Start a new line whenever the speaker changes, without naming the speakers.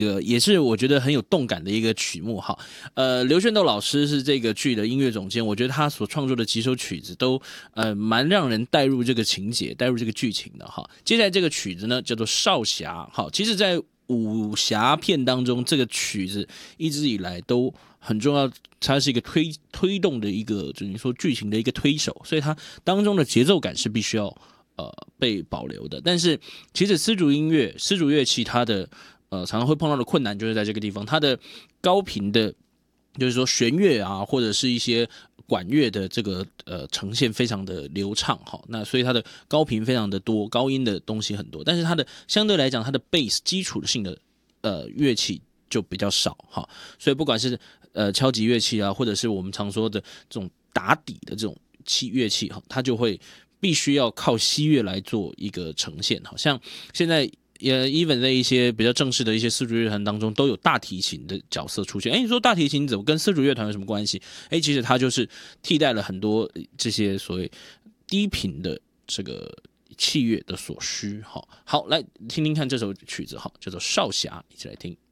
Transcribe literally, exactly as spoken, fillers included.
呃，也是我觉得很有动感的一个曲目哈。呃，刘炫斗老师是这个剧的音乐总监，我觉得他所创作的几首曲子都呃蛮让人带入这个情节、带入这个剧情的哈。接下来这个曲子呢叫做《少侠》，好，其实在武侠片当中，这个曲子一直以来都很重要，它是一个推推动的一个，就是说剧情的一个推手，所以它当中的节奏感是必须要呃被保留的。但是其实丝竹音乐、丝竹乐器它的呃，常常会碰到的困难就是在这个地方，它的高频的，就是说弦乐啊，或者是一些管乐的这个呃呈现非常的流畅哈，那所以它的高频非常的多，高音的东西很多，但是它的相对来讲，它的 bass 基础性的呃乐器就比较少哈，所以不管是呃敲击乐器啊，或者是我们常说的这种打底的这种器乐器哈，它就会必须要靠西乐来做一个呈现，好像现在。也 even 在一些比较正式的一些丝竹乐团当中，都有大提琴的角色出现。哎，你说大提琴怎么跟丝竹乐团有什么关系？哎，其实它就是替代了很多这些所谓低频的这个器乐的所需。好，好，来听听看这首曲子，好，叫做《少侠》，一起来听。